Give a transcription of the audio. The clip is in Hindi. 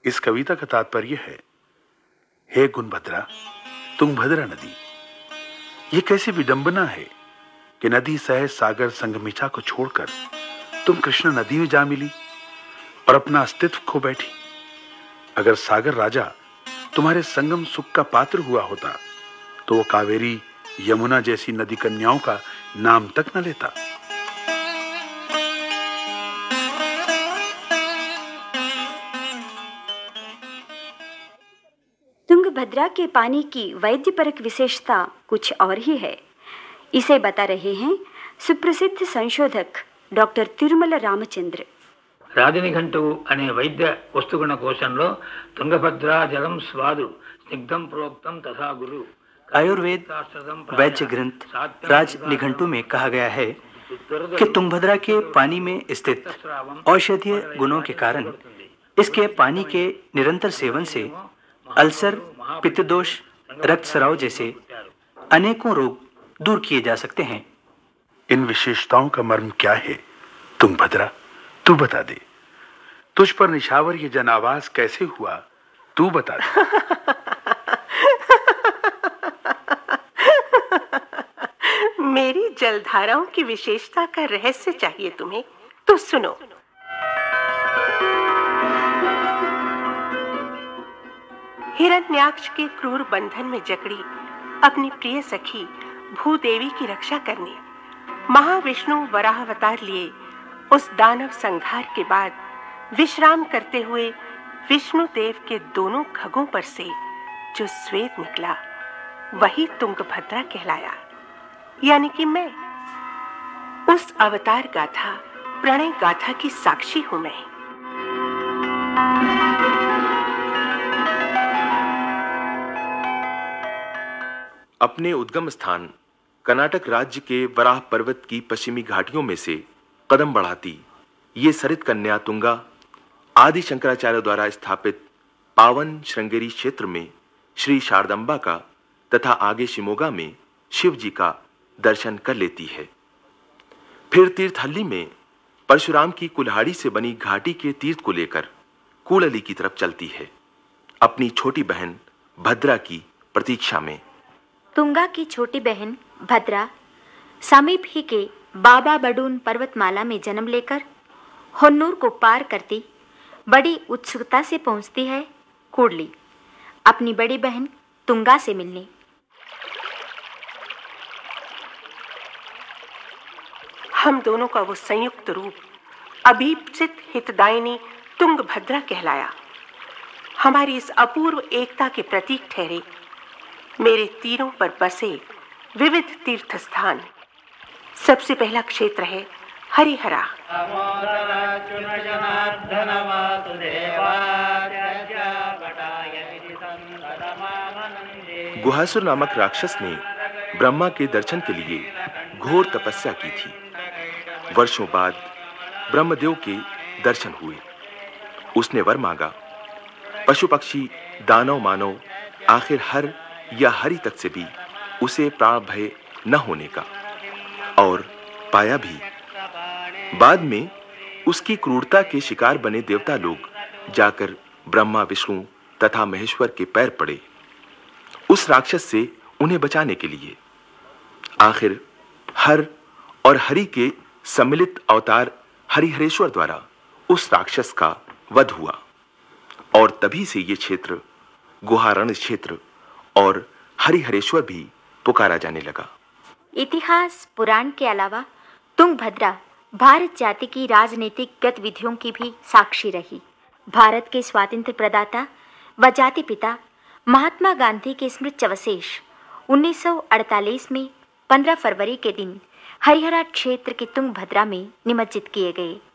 इस कविता का तात्पर्य है, हे गुणभद्रा, तुंगभद्रा नदी, ये कैसी विडंबना है कि नदी सहज सागर संगमिचा को छोड़कर तुम कृष्णा नदी में जा मिली और अपना अस्तित्व खो बैठी। अगर सागर राजा तुम्हारे संगम सुख का पात्र हुआ होता तो वो कावेरी, यमुना जैसी नदी कन्याओं का नाम तक न लेता। तुंगभद्रा के पानी की वैद्यपरक विशेषता कुछ और ही है। इसे बता रहे हैं सुप्रसिद्ध संशोधक डॉक्टर तिरुमल रामचंद्र। రాజనిఘంటువు అనే వైద్య వస్తుగుణ కోశంలో తుంగభద్రా జలం స్వాదు స్నిగ్ధం प्रोक्तम तथा गुरु। आयुर्वेद वैद्य ग्रंथ राज निघंटु में कहा गया है कि तुंगभद्रा के पानी में स्थित औषधीय गुणों के कारण इसके पानी के निरंतर सेवन से अल्सर, पित्तदोष, रक्तस्राव जैसे अनेकों रोग दूर किए जा सकते हैं। इन विशेषताओं का मर्म क्या है तुंगभद्रा, तू बता दे। तुझ पर निछावर ये जनावास कैसे हुआ, तू बता दे। मेरी जलधाराओं की विशेषता का रहस्य चाहिए तुम्हें, तो सुनो। हिरण्याक्ष के क्रूर बंधन में जकड़ी अपनी प्रिय सखी भूदेवी की रक्षा करने महाविष्णु वराहावतार लिए उस दानव संहार के बाद विश्राम करते हुए विष्णु देव के दोनों खगों पर से जो श्वेत निकला वही तुंगभद्रा कहलाया। यानी कि मैं उस अवतार गाथा, प्रणय गाथा की साक्षी हूं मैं। अपने उद्गम स्थान कर्नाटक राज्य के वराह पर्वत की पश्चिमी घाटियों में से कदम बढ़ाती ये सरित कन्या तुंगा आदि शंकराचार्य द्वारा स्थापित पावन श्रृंगेरी क्षेत्र में श्री शारदंबा का तथा आगे शिमोगा में शिव जी का दर्शन कर लेती है। फिर तीर्थहल्ली में परशुराम की कुल्हाड़ी से बनी घाटी के तीर्थ को लेकर कूड़ली की तरफ चलती है, अपनी छोटी बहन भद्रा की प्रतीक्षा में। तुंगा की छोटी बहन भद्रा समीप ही के बाबा बडून पर्वतमाला में जन्म लेकर होन्नूर को पार करती बड़ी उत्सुकता से पहुंचती है कूड़ली अपनी बड़ी बहन तुंगा से मिलने। हम दोनों का वो संयुक्त रूप अभीप्सित हितदायिनी तुंगभद्रा कहलाया। हमारी इस अपूर्व एकता के प्रतीक ठहरे मेरे तीरों पर बसे विविध तीर्थ स्थान। सबसे पहला क्षेत्र है हरिहरा। गुहासुर नामक राक्षस ने ब्रह्मा के दर्शन के लिए घोर तपस्या की थी। वर्षों बाद ब्रह्मदेव के दर्शन हुए। उसने वर मांगा। पशु पक्षी, दानव मानव, आखिर हर या हरि तक से भी उसे प्राण भय न होने का, और पाया भी। बाद में उसकी क्रूरता के शिकार बने देवता लोग जाकर ब्रह्मा, विष्णु तथा महेश्वर के पैर पड़े उस राक्षस से उन्हें बचाने के लिए। आखिर हर और हरि के सम्मिलित अवतार हरिहरेश्वर द्वारा उस राक्षस का वध हुआ, और तभी से ये क्षेत्र गुहारण्य क्षेत्र और हरिहरेश्वर भी पुकारा जाने लगा। इतिहास पुराण के अलावा तुंगभद्रा भारत जाति की राजनीतिक गतिविधियों की भी साक्षी रही। भारत के स्वातंत्र प्रदाता व जाति पिता महात्मा गांधी के स्मृत्यवशेष 1948 में 15 फरवरी के दिन हरिहरा क्षेत्र के तुंगभद्रा में निमज्जित किए गए।